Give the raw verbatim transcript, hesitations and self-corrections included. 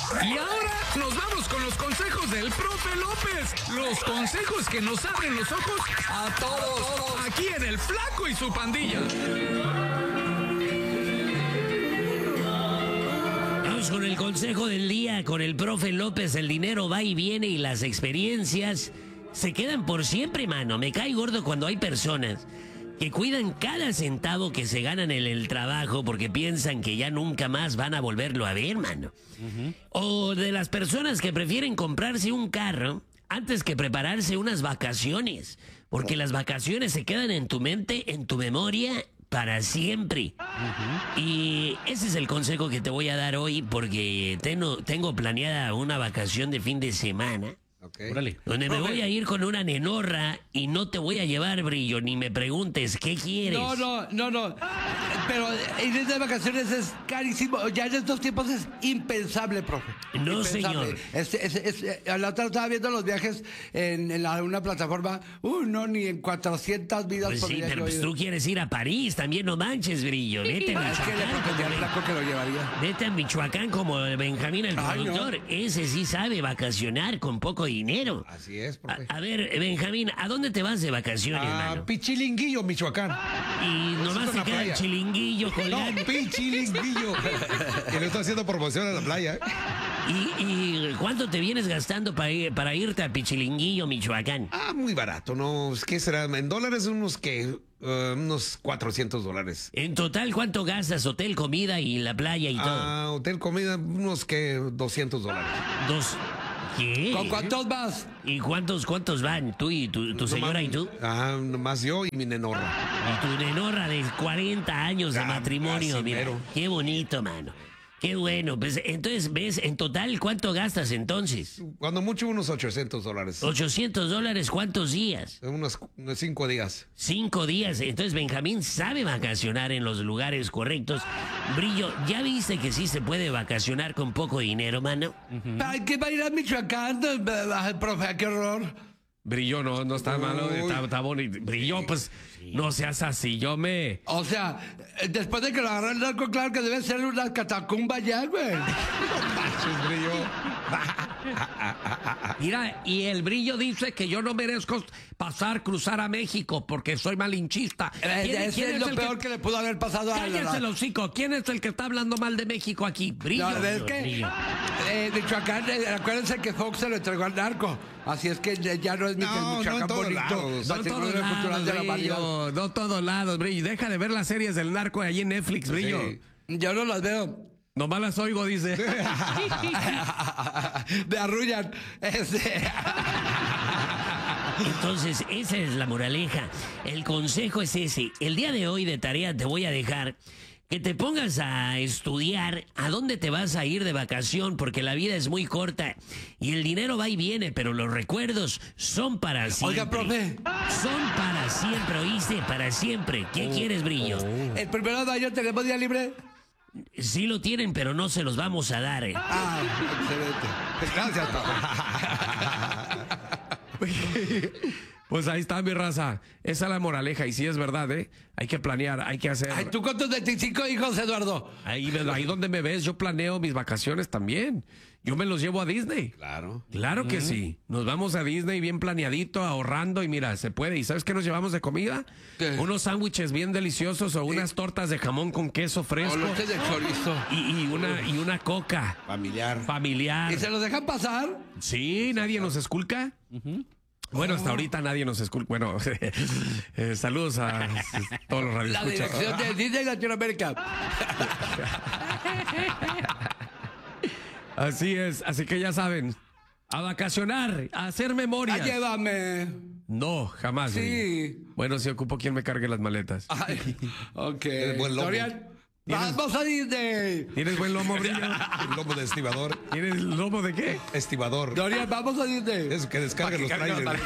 Y ahora nos vamos con los consejos del profe López. Los consejos que nos abren los ojos a todos. Aquí en El Flaco y su pandilla. Vamos con el consejo del día, con el profe López. El dinero va y viene y las experiencias se quedan por siempre, mano. Me cae gordo cuando hay personas que cuidan cada centavo que se ganan en el trabajo porque piensan que ya nunca más van a volverlo a ver, mano. Uh-huh. O de las personas que prefieren comprarse un carro antes que prepararse unas vacaciones, porque las vacaciones se quedan en tu mente, en tu memoria, para siempre. Uh-huh. Y ese es el consejo que te voy a dar hoy, porque tengo, tengo planeada una vacación de fin de semana. Okay. Donde me voy a ir con una nenorra y no te voy a llevar, Brillo, ni me preguntes qué quieres. No, no, no, no. Pero ir de vacaciones es carísimo. Ya en estos tiempos es impensable, profe. No, impensable. Señor. Es, es, es, es, la otra estaba viendo los viajes en, en la, una plataforma. Uh, no, ni en cuatrocientas vidas pues por sí, día. Pero pues tú quieres ir a París, también no manches, Brillo. Vete a Michoacán. Es que le prometí al Flaco que lo llevaría. Vete a Michoacán como Benjamín, el Ay, productor. No. Ese sí sabe vacacionar con poco dinero. Así es, profe. A, a ver, Benjamín, ¿a dónde te vas de vacaciones, a mano? Pichilinguillo, Michoacán. Y nomás te queda el chilinguillo colgando. No, Pichilinguillo. Que le estoy haciendo promoción a la playa. ¿Y, y cuánto te vienes gastando para, ir, para irte a Pichilinguillo, Michoacán? Ah, muy barato, ¿no? ¿Qué será? En dólares unos que... Uh, unos cuatrocientos dólares. En total, ¿cuánto gastas? Hotel, comida y la playa y todo. Ah, hotel, comida, unos que doscientos dólares. Dos... ¿Qué? ¿Con cuántos vas? ¿Y cuántos cuántos van? ¿Tú y tu, tu no, señora más, y tú? Ah, nomás yo y mi nenorra. Y tu nenorra de cuarenta años de ah, matrimonio, mira. Mero. Qué bonito, mano. Qué bueno. Pues entonces, ¿ves? En total, ¿cuánto gastas entonces? Cuando mucho, unos ochocientos dólares. ¿ochocientos dólares cuántos días? Unos cinco días. Cinco días. Entonces, Benjamín sabe vacacionar en los lugares correctos. Brillo, ¿ya viste que sí se puede vacacionar con poco dinero, mano? Uh-huh. Ay, ¿qué va a ir a Michoacán? Ay, profe, qué horror. Brillo, no, no está malo, está, está bonito. Brillo, pues, sí. No seas así, yo me... O sea, después de que lo agarró el narco, claro que debe ser una catacumba ya, güey. No manches, Brillo. Mira, y el Brillo dice que yo no merezco pasar, cruzar a México porque soy malinchista. ¿Quién, Ese ¿quién es, es lo peor que... que le pudo haber pasado a él? Cállese el hocico. ¿Quién es el que está hablando mal de México aquí? Brillo. No, es que eh, Michoacán, eh, acuérdense que Fox se lo entregó al narco. Así es que ya no es mi no, Michoacán no bonito. Lados, no, todos lados, de Brillo, no todos lados, Brillo. Deja de ver las series del narco allí en Netflix, Brillo. Sí. Yo no las veo. Nomás las oigo, dice. Me arrullan. Este... Entonces, esa es la moraleja. El consejo es ese. El día de hoy de tarea te voy a dejar que te pongas a estudiar a dónde te vas a ir de vacación, porque la vida es muy corta y el dinero va y viene, pero los recuerdos son para siempre. Oiga, profe. Son para siempre, ¿oíste? Para siempre. ¿Qué oh, quieres, Brillo? Oh. ¿El primero de mayo tenemos día libre? Sí lo tienen, pero no se los vamos a dar. ¿eh? Ah, excelente. Gracias. Pues ahí está, mi raza. Esa es la moraleja. Y sí es verdad, ¿eh? Hay que planear, hay que hacer... Ay, ¿tú cuántos veinticinco hijos, Eduardo? Ahí, ahí donde me ves, yo planeo mis vacaciones también. Yo me los llevo a Disney. Claro. Claro que uh-huh. sí. Nos vamos a Disney bien planeadito, ahorrando, y mira, se puede. ¿Y sabes qué nos llevamos de comida? ¿Qué? Unos sándwiches bien deliciosos o unas tortas de jamón con queso fresco. O de chorizo. Y, y, una, y una coca. Familiar. Familiar. ¿Y se los dejan pasar? Sí, nadie nos esculca. Uh-huh. Bueno, hasta ahorita nadie nos escucha. Bueno, eh, saludos a todos los radioescuchas. La dirección de Disney Latinoamérica. Así es, así que ya saben, a vacacionar, a hacer memorias. Ah, llévame. No, jamás. Sí. Brillo. Bueno, si ocupo quien me cargue las maletas. Ay, ok. Buen lomo. ¡Vamos a Disney! ¿Tienes buen lomo, Brillo? El lomo de estibador. ¿Tienes lomo de qué? Estibador. Dorian, vamos a Disney. Eso, que descargue los trailers.